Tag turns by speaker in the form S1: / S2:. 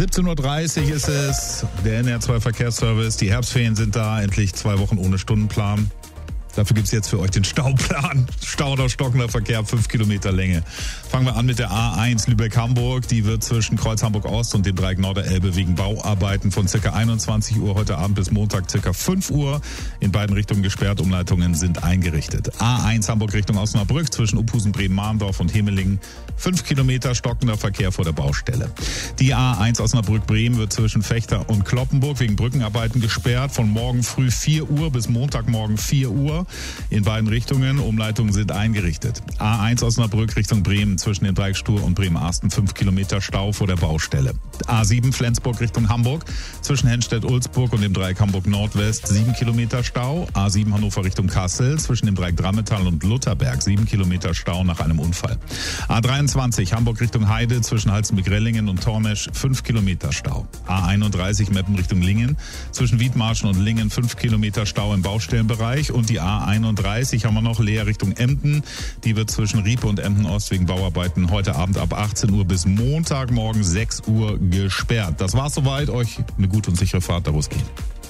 S1: 17.30 Uhr ist es, der NR2 Verkehrsservice. Die Herbstferien sind da, endlich 2 Wochen ohne Stundenplan. Dafür gibt's jetzt für euch den Stauplan. Stauender, stockender Verkehr, 5 Kilometer Länge. Fangen wir an mit der A1 Lübeck-Hamburg. Die wird zwischen Kreuz Hamburg-Ost und dem Dreieck Norderelbe wegen Bauarbeiten von ca. 21 Uhr heute Abend bis Montag ca. 5 Uhr in beiden Richtungen gesperrt. Umleitungen sind eingerichtet. A1 Hamburg Richtung Osnabrück zwischen Uphusen, Bremen-Mahndorf und Hemelingen. 5 Kilometer stockender Verkehr vor der Baustelle. Die A1 Osnabrück-Bremen wird zwischen Fechter und Cloppenburg wegen Brückenarbeiten gesperrt. Von morgen früh 4 Uhr bis Montagmorgen 4 Uhr. In beiden Richtungen. Umleitungen sind eingerichtet. A1 Osnabrück Richtung Bremen zwischen dem Dreieck Stur und Bremen-Asten 5 Kilometer Stau vor der Baustelle. A7 Flensburg Richtung Hamburg zwischen Henstedt-Ulzburg und dem Dreieck Hamburg-Nordwest 7 Kilometer Stau. A7 Hannover Richtung Kassel zwischen dem Dreieck Drammetal und Lutherberg 7 Kilometer Stau nach einem Unfall. A23 Hamburg Richtung Heide zwischen Halstenbek-Rellingen und Tormesch 5 Kilometer Stau. A31 Meppen Richtung Lingen zwischen Wiedmarschen und Lingen 5 Kilometer Stau im Baustellenbereich. Und die A31 haben wir noch leer Richtung Emden. Die wird zwischen Riepe und Emden Ost wegen Bauarbeiten heute Abend ab 18 Uhr bis Montagmorgen 6 Uhr gesperrt. Das war's soweit. Euch eine gute und sichere Fahrt, da wo es geht.